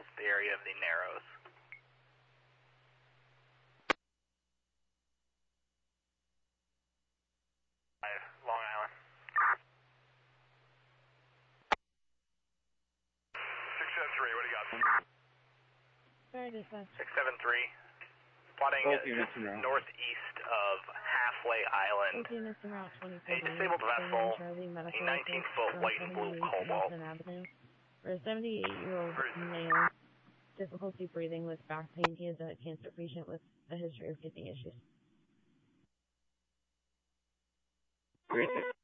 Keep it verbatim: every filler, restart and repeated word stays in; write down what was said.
vessels, the area of the Narrows. Long Island. six seven three, what do you got? Sorry, dispatch. six seven three, plotting northeast of Halfway Island. Okay, Mister Route twenty-four. A disabled vessel, a nineteen foot white and blue Cobalt. For a seventy-eight-year-old male, difficulty breathing with back pain. He is a cancer patient with a history of kidney issues.